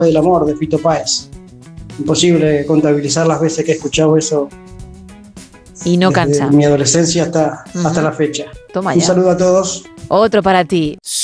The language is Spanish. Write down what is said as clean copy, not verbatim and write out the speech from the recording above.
del amor de Fito Páez. Imposible contabilizar las veces que he escuchado eso. Y no cansa. Desde mi adolescencia hasta la fecha. Toma Un ya. saludo a todos. Otro para ti.